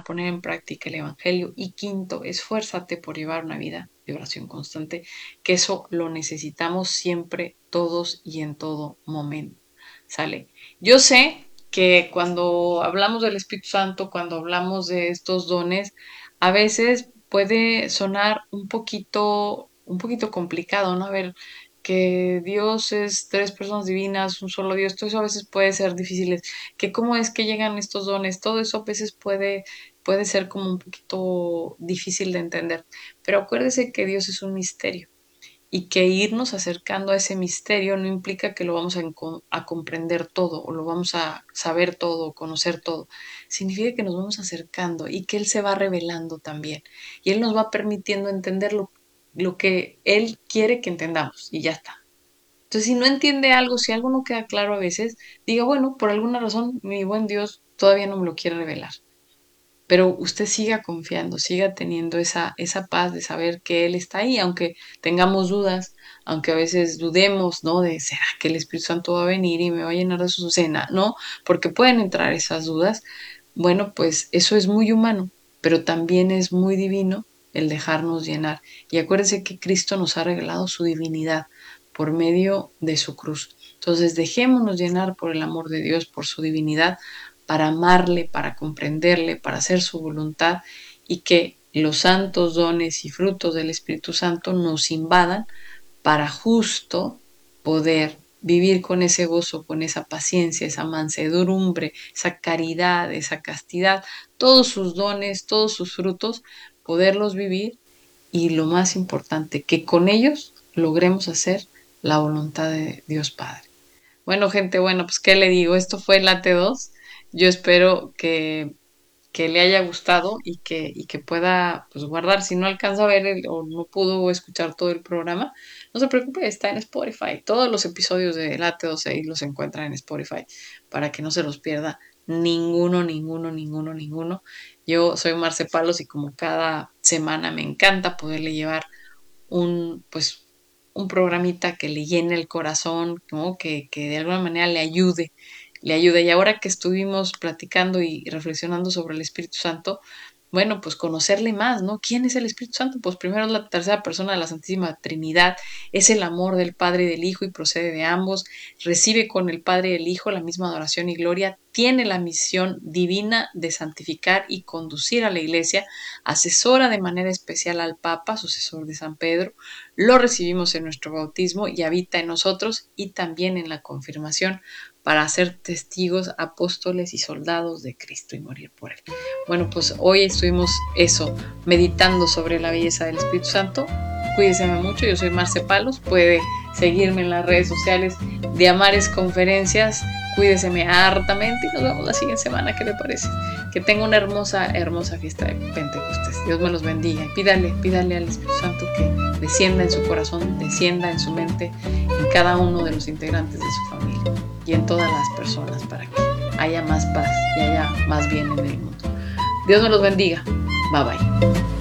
poner en práctica el Evangelio. Y quinto, esfuérzate por llevar una vida de oración constante, que eso lo necesitamos siempre, todos y en todo momento. ¿Sale? Yo sé que cuando hablamos del Espíritu Santo, cuando hablamos de estos dones, a veces puede sonar un poquito complicado, ¿no? A ver, que Dios es tres personas divinas, un solo Dios, todo eso a veces puede ser difícil. Que cómo es que llegan estos dones, todo eso a veces puede ser como un poquito difícil de entender. Pero acuérdese que Dios es un misterio y que irnos acercando a ese misterio no implica que lo vamos a comprender todo o lo vamos a saber todo o conocer todo. Significa que nos vamos acercando y que Él se va revelando también. Y Él nos va permitiendo entender lo que Él quiere que entendamos y ya está. Entonces, si no entiende algo, si algo no queda claro a veces, diga, bueno, por alguna razón mi buen Dios todavía no me lo quiere revelar. Pero usted siga confiando, siga teniendo esa paz de saber que Él está ahí, aunque tengamos dudas, aunque a veces dudemos, ¿no? De, ¿será que el Espíritu Santo va a venir y me va a llenar de su cena? No, porque pueden entrar esas dudas. Bueno, pues eso es muy humano, pero también es muy divino el dejarnos llenar. Y acuérdense que Cristo nos ha regalado su divinidad por medio de su cruz. Entonces, dejémonos llenar por el amor de Dios, por su divinidad, para amarle, para comprenderle, para hacer su voluntad y que los santos dones y frutos del Espíritu Santo nos invadan para justo poder vivir con ese gozo, con esa paciencia, esa mansedumbre, esa caridad, esa castidad, todos sus dones, todos sus frutos, poderlos vivir y lo más importante, que con ellos logremos hacer la voluntad de Dios Padre. Bueno, gente, bueno, pues qué le digo, esto fue Late 2. Yo espero que le haya gustado y que pueda pues guardar. Si no alcanza a ver o no pudo escuchar todo el programa, no se preocupe, está en Spotify. Todos los episodios de Late 12 ahí los encuentran en Spotify para que no se los pierda ninguno, ninguno, ninguno, ninguno. Yo soy Marce Palos y como cada semana me encanta poderle llevar pues un programita que le llene el corazón, ¿no? Que de alguna manera le ayude. Y ahora que estuvimos platicando y reflexionando sobre el Espíritu Santo, bueno, pues conocerle más, ¿no? ¿Quién es el Espíritu Santo? Pues primero es la tercera persona de la Santísima Trinidad, es el amor del Padre y del Hijo y procede de ambos, recibe con el Padre y el Hijo la misma adoración y gloria, tiene la misión divina de santificar y conducir a la Iglesia, asesora de manera especial al Papa, sucesor de San Pedro, lo recibimos en nuestro bautismo y habita en nosotros y también en la confirmación para ser testigos, apóstoles y soldados de Cristo y morir por él. Bueno, pues hoy estuvimos meditando sobre la belleza del Espíritu Santo. Cuídense mucho, yo soy Marce Palos, puede seguirme en las redes sociales de Amares Conferencias. Cuídese hartamente y nos vemos la siguiente semana, ¿qué le parece? Que tenga una hermosa, hermosa fiesta de Pentecostés. Dios me los bendiga. Pídale al Espíritu Santo que descienda en su corazón, descienda en su mente, en cada uno de los integrantes de su familia y en todas las personas para que haya más paz y haya más bien en el mundo. Dios me los bendiga. Bye bye.